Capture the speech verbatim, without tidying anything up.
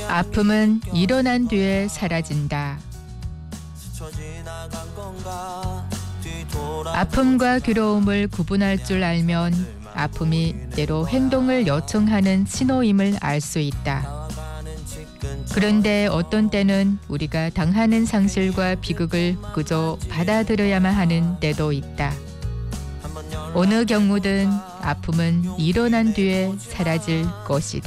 아픔은 일어난 뒤에 사라진다. 아픔과 괴로움을 구분할 줄 알면 아픔이 때로 행동을 요청하는 신호임을 알 수 있다. 그런데 어떤 때는 우리가 당하는 상실과 비극을 그저 받아들여야만 하는 때도 있다. 어느 경우든 아픔은 일어난 뒤에 사라질 것이다.